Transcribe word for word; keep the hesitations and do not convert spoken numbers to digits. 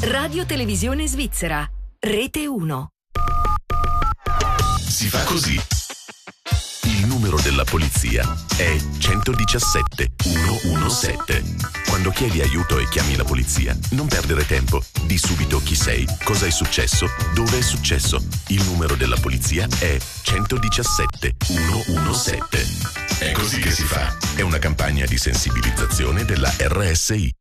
Radio Televisione Svizzera, Rete uno. Si fa così. Il numero della polizia è centodiciassette centodiciassette. Quando chiedi aiuto e chiami la polizia, non perdere tempo. Di subito chi sei, cosa è successo, dove è successo. Il numero della polizia è centodiciassette centodiciassette. È così che si fa. È una campagna di sensibilizzazione della R S I.